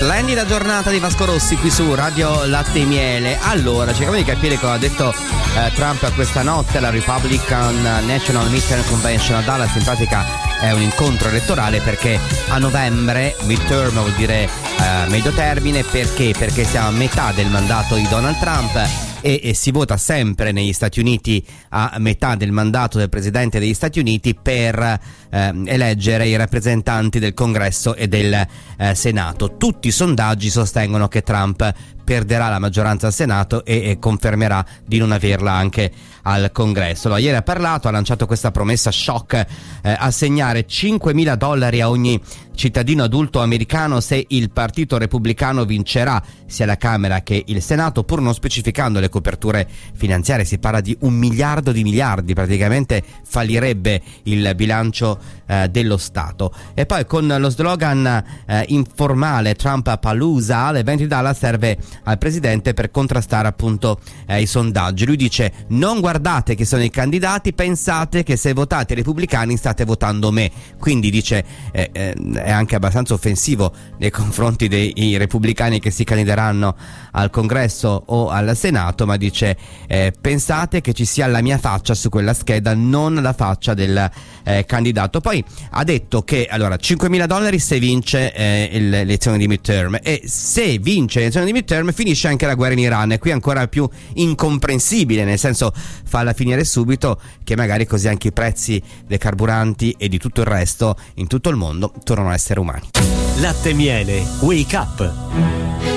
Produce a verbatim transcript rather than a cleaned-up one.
Splendida giornata di Vasco Rossi qui su Radio Latte e Miele. Allora, cerchiamo di capire cosa ha detto eh, Trump questa notte alla Republican National Midterm Convention a Dallas. In pratica è un incontro elettorale perché a novembre, midterm vuol dire eh, medio termine, perché? Perché siamo a metà del mandato di Donald Trump e, e si vota sempre negli Stati Uniti a metà del mandato del presidente degli Stati Uniti per eh, eleggere i rappresentanti del Congresso e del eh, Senato. Tutti i sondaggi sostengono che Trump perderà la maggioranza al Senato e, e confermerà di non averla anche al Congresso. Allora, ieri ha parlato, ha lanciato questa promessa shock, eh, assegnare cinquemila dollari a ogni cittadino adulto americano se il Partito Repubblicano vincerà sia la Camera che il Senato, pur non specificando le coperture finanziarie. Si parla di un miliardo di miliardi, praticamente fallirebbe il bilancio eh, dello Stato. E poi con lo slogan eh, informale Trump Palooza, l'evento di Dallas serve al presidente per contrastare appunto eh, i sondaggi. Lui dice: non guardate che sono i candidati, pensate che se votate i repubblicani state votando me. Quindi dice eh, eh, è anche abbastanza offensivo nei confronti dei repubblicani che si candideranno al Congresso o al Senato, ma dice eh, pensate che ci sia la mia faccia su quella scheda, non la faccia del eh, candidato. Poi ha detto che allora cinquemila dollari se vince eh, l'elezione di midterm, e se vince l'elezione di midterm finisce anche la guerra in Iran. E qui è ancora più incomprensibile, nel senso, falla finire subito, che magari così anche i prezzi dei carburanti e di tutto il resto in tutto il mondo tornano a essere umani. Latte e Miele, wake up.